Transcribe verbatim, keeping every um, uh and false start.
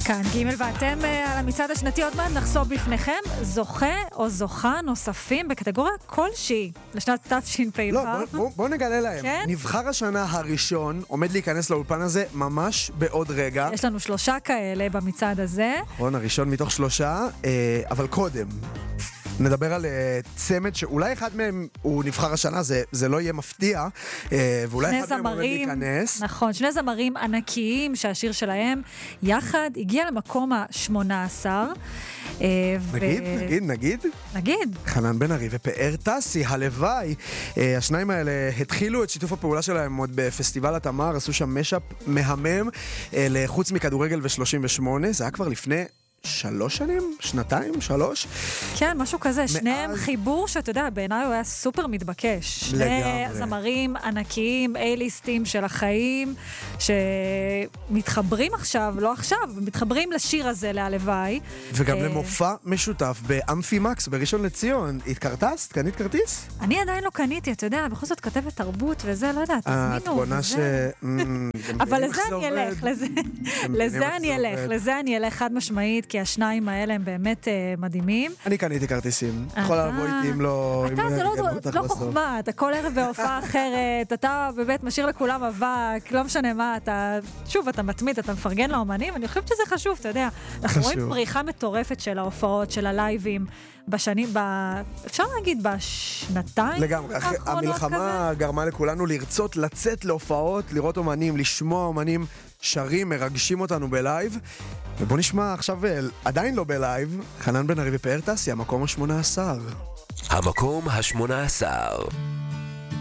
כאן ג' ואתם על המצעד השנתי, עוד מעט נחשוף בפניכם זוכה או זוכה נוספים בקטגוריה כלשהי לשנת תשפ"ו. לא, בוא, בוא נגלה להם. כן? נבחר השנה הראשון עומד להיכנס לאולפן הזה ממש בעוד רגע. יש לנו שלושה כאלה במצעד הזה. נכון, הראשון מתוך שלושה, אבל קודם נדבר על צמד שאולי אחד מהם הוא נבחר השנה, זה, זה לא יהיה מפתיע, ואולי אחד מהם עומד להיכנס. נכון, שני זמרים ענקיים שהשיר שלהם יחד הגיע למקום ה-שמונה עשר. נגיד, ו... נגיד, נגיד. נגיד. חנן בן ארי ופאר טסי, הלוואי. השניים האלה התחילו את שיתוף הפעולה שלהם עוד בפסטיבל התמר, עשו שם משאפ מהמם לחוץ מכדורגל ו-שלושים ושמונה, זה היה כבר לפני שלוש שנים? שנתיים? שלוש? כן, משהו כזה. מאז... שניהם חיבור שאתה יודע, בעיניי הוא היה סופר מתבקש. שני לגמרי. זמרים ענקיים, אייליסטים של החיים, שמתחברים עכשיו, לא עכשיו, מתחברים לשיר הזה, להלוואי. וגם למופע משותף באמפי מקס, בראשון לציון. התקרטסת? קנית כרטיס? אני עדיין לא קניתי, אתה יודע, בכל זאת כתבת תרבות וזה, לא יודעת, תזמינו. את בונה ש... אבל לזה אני אלך, לזה אני אלך, לזה אני אלך חד משמעית, כי השניים האלה הם באמת uh, מדהימים. אני קניתי כרטיסים. יכולה לבוא איתי אם לא... אתה זה לא חוכמה, אתה כל ערב בהופעה אחרת, אתה באמת משאיר לכולם אבק, לא משנה מה, אתה... שוב, אתה מתמיד, אתה מפרגן לאומנים, אני חושבת שזה חשוב, אתה יודע. אנחנו רואים פריחה מטורפת של ההופעות, של הלייבים, בשנים, אפשר להגיד, בשנתיים? לגמרי. המלחמה גרמה לכולנו לרצות לצאת להופעות, לראות אומנים, לשמוע אומנים שרים, מרגשים אותנו בלייב. ובוא נשמע עכשיו, עדיין לא בלייב, חנן בן ארי ופאר טסי, המקום ה-שמונה עשר. המקום ה-שמונה עשר.